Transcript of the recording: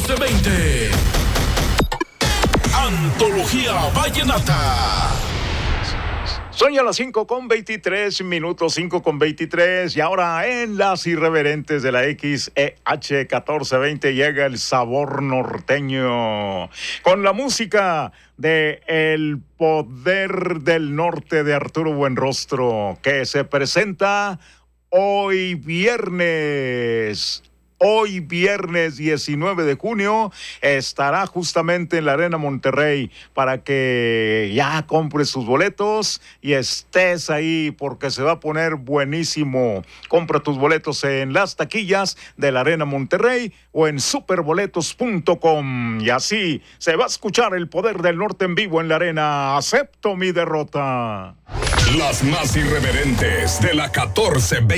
1420. Antología Vallenata. Son ya las 5:23, 5:23, y ahora en las irreverentes de la XEH 1420 llega el sabor norteño, con la música de El Poder del Norte de Arturo Buenrostro, que se presenta hoy viernes. Hoy viernes 19 de junio estará justamente en la Arena Monterrey para que ya compres sus boletos y estés ahí porque se va a poner buenísimo. Compra tus boletos en las taquillas de la Arena Monterrey o en superboletos.com y así se va a escuchar El Poder del Norte en vivo en la Arena. Acepto mi derrota. Las más irreverentes de la 1420.